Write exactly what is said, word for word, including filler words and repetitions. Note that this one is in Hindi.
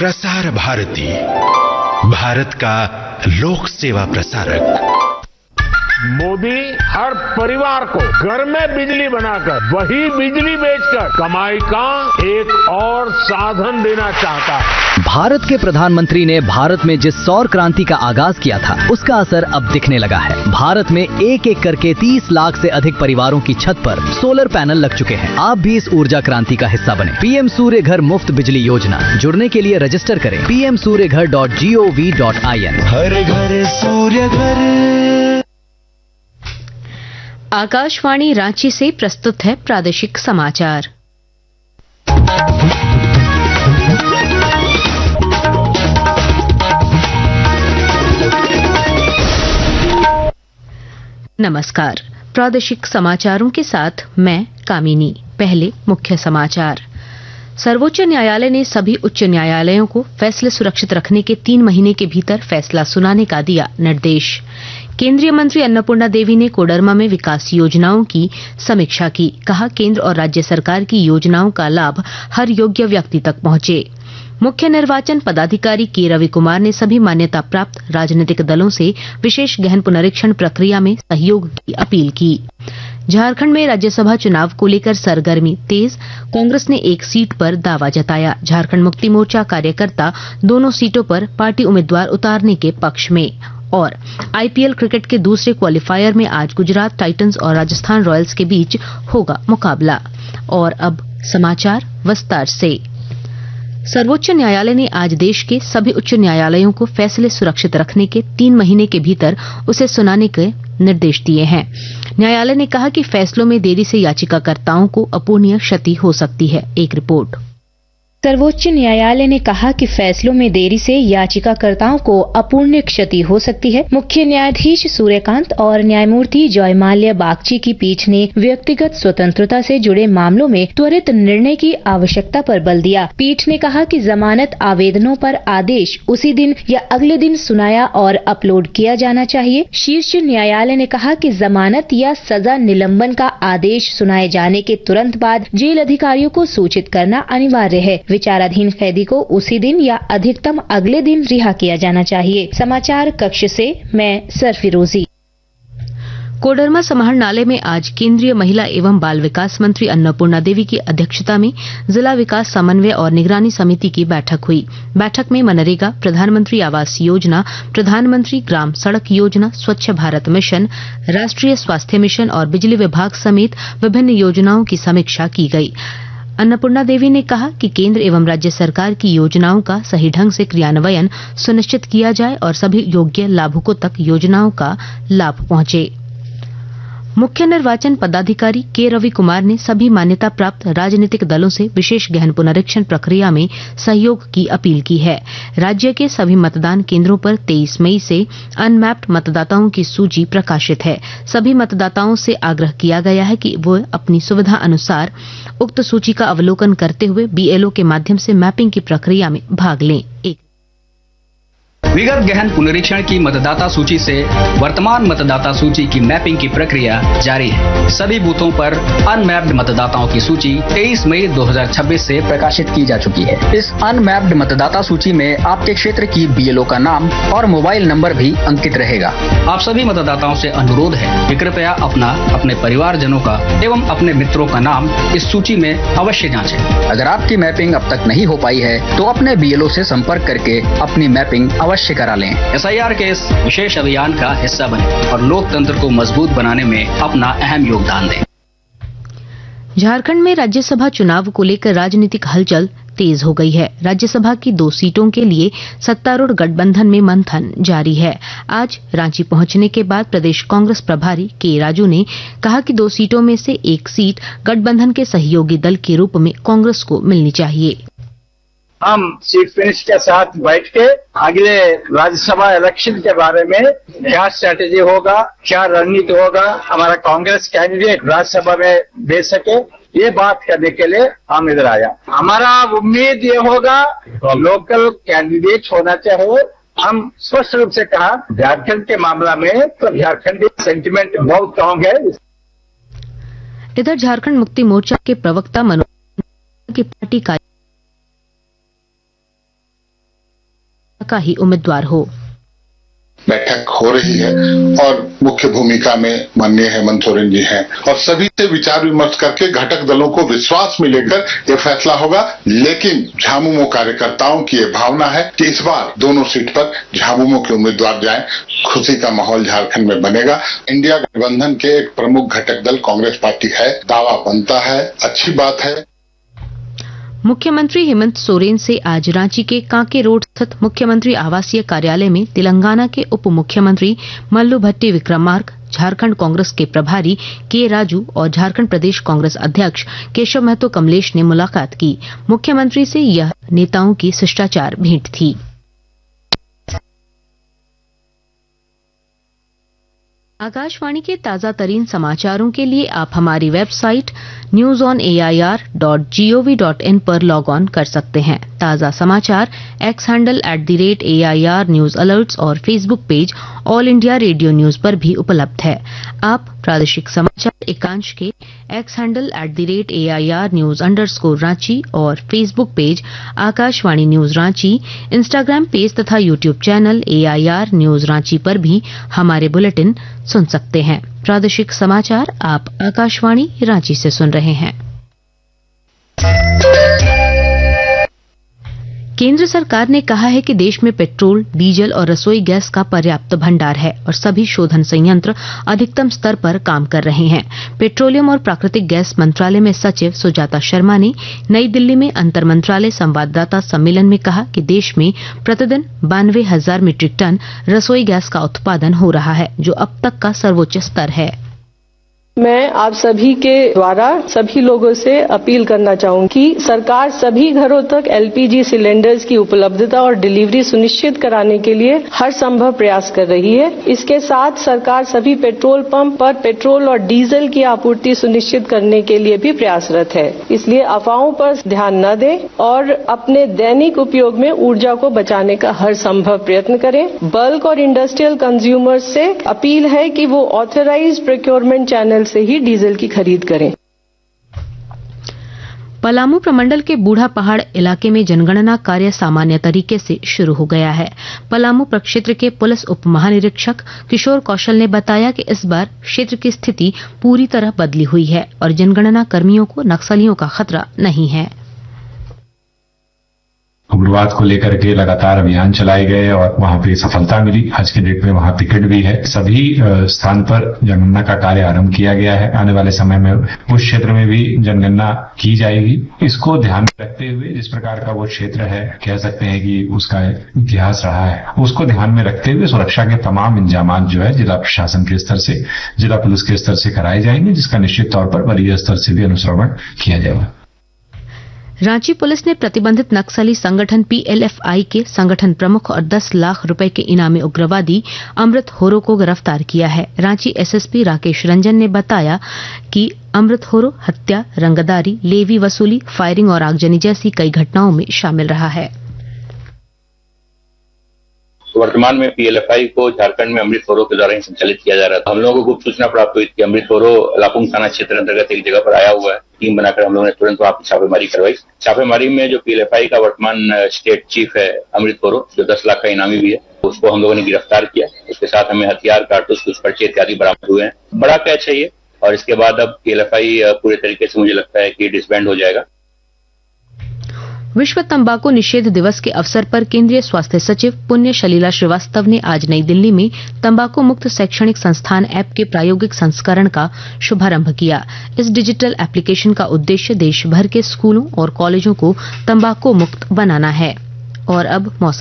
प्रसार भारती, भारत का लोक सेवा प्रसारक। मोदी हर परिवार को घर में बिजली बनाकर वही बिजली बेचकर कमाई का एक और साधन देना चाहता है। भारत के प्रधानमंत्री ने भारत में जिस सौर क्रांति का आगाज किया था, उसका असर अब दिखने लगा है। भारत में एक एक करके तीस लाख से अधिक परिवारों की छत पर सोलर पैनल लग चुके हैं। आप भी इस ऊर्जा क्रांति का हिस्सा बने। पीएम सूर्य घर मुफ्त बिजली योजना, जुड़ने के लिए रजिस्टर करें पी एम सूर्य घर dot G O V dot I N. हर घर सूर्य घर। आकाशवाणी रांची से प्रस्तुत है प्रादेशिक समाचार। नमस्कार, प्रादेशिक समाचारों के साथ मैं कामिनी। पहले मुख्य समाचार। सर्वोच्च न्यायालय ने सभी उच्च न्यायालयों को फैसले सुरक्षित रखने के तीन महीने के भीतर फैसला सुनाने का दिया निर्देश। केंद्रीय मंत्री अन्नपूर्णा देवी ने कोडरमा में विकास योजनाओं की समीक्षा की। कहा, केंद्र और राज्य सरकार की योजनाओं का लाभ हर योग्य व्यक्ति तक पहुंचे। मुख्य निर्वाचन पदाधिकारी के रवि कुमार ने सभी मान्यता प्राप्त राजनीतिक दलों से विशेष गहन पुनरीक्षण प्रक्रिया में सहयोग की अपील की। झारखंड में राज्यसभा चुनाव को लेकर सरगर्मी तेज, कांग्रेस ने एक सीट पर दावा जताया। झारखंड मुक्ति मोर्चा कार्यकर्ता दोनों सीटों पर पार्टी उम्मीदवार उतारने के पक्ष में। और आईपीएल क्रिकेट के दूसरे क्वालिफायर में आज गुजरात टाइटंस और राजस्थान रॉयल्स के बीच होगा मुकाबला। और अब समाचार विस्तार से। सर्वोच्च न्यायालय ने आज देश के सभी उच्च न्यायालयों को फैसले सुरक्षित रखने के तीन महीने के भीतर उसे सुनाने के निर्देश दिए हैं। न्यायालय ने कहा कि फैसलों में देरी से याचिकाकर्ताओं को अपूरणीय क्षति हो सकती है। एक रिपोर्ट। सर्वोच्च न्यायालय ने कहा कि फैसलों में देरी से याचिकाकर्ताओं को अपूरणीय क्षति हो सकती है। मुख्य न्यायाधीश सूर्यकांत और न्यायमूर्ति जयमाल्या बागची की पीठ ने व्यक्तिगत स्वतंत्रता से जुड़े मामलों में त्वरित निर्णय की आवश्यकता पर बल दिया। पीठ ने कहा कि जमानत आवेदनों पर आदेश उसी दिन या अगले दिन सुनाया और अपलोड किया जाना चाहिए। शीर्ष न्यायालय ने कहा कि जमानत या सजा निलंबन का आदेश सुनाए जाने के तुरंत बाद जेल अधिकारियों को सूचित करना अनिवार्य है। विचाराधीन कैदी को उसी दिन या अधिकतम अगले दिन रिहा किया जाना चाहिए। समाचार कक्ष से मैं सरफिरोजी। कोडरमा समाहरणालय में आज केंद्रीय महिला एवं बाल विकास मंत्री अन्नपूर्णा देवी की अध्यक्षता में जिला विकास समन्वय और निगरानी समिति की बैठक हुई। बैठक में मनरेगा, प्रधानमंत्री आवास योजना, प्रधानमंत्री ग्राम सड़क योजना, स्वच्छ भारत मिशन, राष्ट्रीय स्वास्थ्य मिशन और बिजली विभाग समेत विभिन्न योजनाओं की समीक्षा की गई। अन्नपूर्णा देवी ने कहा कि केंद्र एवं राज्य सरकार की योजनाओं का सही ढंग से क्रियान्वयन सुनिश्चित किया जाए और सभी योग्य लाभुकों तक योजनाओं का लाभ पहुंचे। मुख्य निर्वाचन पदाधिकारी के रवि कुमार ने सभी मान्यता प्राप्त राजनीतिक दलों से विशेष गहन पुनरीक्षण प्रक्रिया में सहयोग की अपील की है। राज्य के सभी मतदान केंद्रों पर तेईस मई से अनमैप्ड मतदाताओं की सूची प्रकाशित है। सभी मतदाताओं से आग्रह किया गया है कि वो अपनी सुविधा अनुसार उक्त सूची का अवलोकन करते हुए बीएलओ के माध्यम से मैपिंग की प्रक्रिया में भाग लें। एक विगत गहन पुनरीक्षण की मतदाता सूची से वर्तमान मतदाता सूची की मैपिंग की प्रक्रिया जारी है। सभी बूथों पर अनमैप्ड मतदाताओं की सूची तेईस मई दो हज़ार छब्बीस से प्रकाशित की जा चुकी है। इस अनमैप्ड मतदाता सूची में आपके क्षेत्र की बीएलओ का नाम और मोबाइल नंबर भी अंकित रहेगा। आप सभी मतदाताओं से अनुरोध है कि कृपया अपना, अपने परिवारजनों का एवं अपने मित्रों का नाम इस सूची में अवश्य जांचें। अगर आपकी मैपिंग अब तक नहीं हो पाई है तो अपने बीएलओ से संपर्क करके अपनी मैपिंग अवश्य करा लें। एसआईआर के इस विशेष अभियान का हिस्सा बने और लोकतंत्र को मजबूत बनाने में अपना अहम योगदान दें। झारखंड में राज्यसभा चुनाव को लेकर राजनीतिक हलचल तेज हो गई है। राज्यसभा की दो सीटों के लिए सत्तारूढ़ गठबंधन में मंथन जारी है। आज रांची पहुंचने के बाद प्रदेश कांग्रेस प्रभारी के राजू ने कहा कि दो सीटों में से एक सीट गठबंधन के सहयोगी दल के रूप में कांग्रेस को मिलनी चाहिए। हम सीट फिनिश के साथ बैठ के अगले राज्यसभा इलेक्शन के बारे में क्या स्ट्रेटेजी होगा, क्या रणनीति होगा, हमारा कांग्रेस कैंडिडेट राज्यसभा में दे सके, ये बात करने के लिए हम इधर आया। हमारा उम्मीद ये होगा लोकल कैंडिडेट होना चाहिए। हम स्पष्ट रूप से कहा झारखंड के मामला में तो झारखंडी सेंटिमेंट बहुत स्ट्रांग है। इधर झारखंड मुक्ति मोर्चा के प्रवक्ता मनोज की पार्टी का का ही उम्मीदवार हो। बैठक हो रही है और मुख्य भूमिका में माननीय हेमंत सोरेन जी हैं और सभी से विचार विमर्श करके घटक दलों को विश्वास में लेकर ये फैसला होगा। लेकिन झामुमो कार्यकर्ताओं की ये भावना है कि इस बार दोनों सीट पर झामुमो के उम्मीदवार जाएं। खुशी का माहौल झारखंड में बनेगा। इंडिया गठबंधन के एक प्रमुख घटक दल कांग्रेस पार्टी है, दावा बनता है, अच्छी बात है। मुख्यमंत्री हेमंत सोरेन से आज रांची के कांके रोड स्थित मुख्यमंत्री आवासीय कार्यालय में तेलंगाना के उप मुख्यमंत्री मल्लू भट्टी विक्रमार्क, झारखंड कांग्रेस के प्रभारी के राजू और झारखंड प्रदेश कांग्रेस अध्यक्ष केशव महतो कमलेश ने मुलाकात की। मुख्यमंत्री से यह नेताओं की शिष्टाचार भेंट थी। आकाशवाणी के ताजा तरीन समाचारों के लिए आप हमारी website news on A I R dot G O V dot in पर लॉग ऑन कर सकते हैं। ताजा समाचार x handle at the rate A I R news alerts और Facebook page all India radio news पर भी उपलब्ध है। आप प्रादेशिक समाचार एकांश के x handle at the rate A I R news underscore Ranchi और Facebook page Akashvani news Ranchi, Instagram page तथा YouTube channel A I R news Ranchi पर भी हमारे बुलेटिन सुन सकते हैं। प्रादेशिक समाचार आप आकाशवाणी रांची से सुन रहे हैं। केंद्र सरकार ने कहा है कि देश में पेट्रोल, डीजल और रसोई गैस का पर्याप्त भंडार है और सभी शोधन संयंत्र अधिकतम स्तर पर काम कर रहे हैं। पेट्रोलियम और प्राकृतिक गैस मंत्रालय में सचिव सुजाता शर्मा ने नई दिल्ली में अंतर मंत्रालय संवाददाता सम्मेलन में कहा कि देश में प्रतिदिन बानवे हजार मीट्रिक टन रसोई गैस का उत्पादन हो रहा है, जो अब तक का सर्वोच्च स्तर है। मैं आप सभी के द्वारा सभी लोगों से अपील करना चाहूंगी कि सरकार सभी घरों तक एल पी जी सिलेंडर्स की उपलब्धता और डिलीवरी सुनिश्चित कराने के लिए हर संभव प्रयास कर रही है। इसके साथ सरकार सभी पेट्रोल पंप पर पेट्रोल और डीजल की आपूर्ति सुनिश्चित करने के लिए भी प्रयासरत है। इसलिए अफवाहों पर ध्यान न दें और अपने दैनिक उपयोग में ऊर्जा को बचाने का हर संभव प्रयत्न करें। बल्क और इंडस्ट्रियल कंज्यूमर्स से अपील है कि वो ऑथराइज्ड प्रोक्योरमेंट चैनल से ही डीजल की खरीद करें। पलामू प्रमंडल के बूढ़ा पहाड़ इलाके में जनगणना कार्य सामान्य तरीके से शुरू हो गया है। पलामू प्रक्षेत्र के पुलिस उप महानिरीक्षक किशोर कौशल ने बताया कि इस बार क्षेत्र की स्थिति पूरी तरह बदली हुई है और जनगणना कर्मियों को नक्सलियों का खतरा नहीं है। उग्रवाद को लेकर के लगातार अभियान चलाए गए और वहां पे सफलता मिली। आज के डेट में वहां पिकेट भी है। सभी स्थान पर जनगणना का कार्य आरंभ किया गया है। आने वाले समय में उस क्षेत्र में भी जनगणना की जाएगी। इसको ध्यान में रखते हुए जिस प्रकार का वो क्षेत्र है, कह सकते हैं कि उसका इतिहास रहा है, उसको ध्यान में रखते हुए सुरक्षा के तमाम इंतजाम जो है जिला प्रशासन के स्तर से, जिला पुलिस के स्तर से कराए जाएंगे, जिसका निश्चित तौर पर वरीय स्तर से भी अनुश्रवण किया जाएगा। रांची पुलिस ने प्रतिबंधित नक्सली संगठन पी एल एफ आई के संगठन प्रमुख और दस लाख रुपए के इनामी उग्रवादी अमृत होरो को गिरफ्तार किया है। Ranchi S S P Rakesh Ranjan ने बताया कि अमृत होरो हत्या, रंगदारी, लेवी वसूली, फायरिंग और आगजनी जैसी कई घटनाओं में शामिल रहा है। वर्तमान में पी एल एफ आई को झारखंड में अमृत होरो के द्वारा ही संचालित किया जा रहा था। हम लोगों को गुप्त सूचना प्राप्त हुई कि अमृत होरो लापुंग थाना क्षेत्र अंतर्गत एक जगह पर आया हुआ है। टीम बनाकर हम लोगों ने तुरंत वहां पर छापेमारी करवाई। छापेमारी में जो पी एल एफ आई का वर्तमान स्टेट चीफ है अमृत होरो, जो दस लाख का इनामी भी है, उसको हम लोगों ने गिरफ्तार किया। उसके साथ हमें हथियार, कारतूस, कुछ पर्चे इत्यादि बरामद हुए हैं। बड़ा कैच है ये, और इसके बाद अब पी एल एफ आई पूरे तरीके से मुझे लगता है कि डिसबैंड हो जाएगा। विश्व तंबाकू निषेध दिवस के अवसर पर केंद्रीय स्वास्थ्य सचिव पुण्य सलिला श्रीवास्तव ने आज नई दिल्ली में तंबाकू मुक्त शैक्षणिक संस्थान ऐप के प्रायोगिक संस्करण का शुभारंभ किया। इस डिजिटल एप्लीकेशन का उद्देश्य देश भर के स्कूलों और कॉलेजों को तंबाकू मुक्त बनाना है। और अब मौसम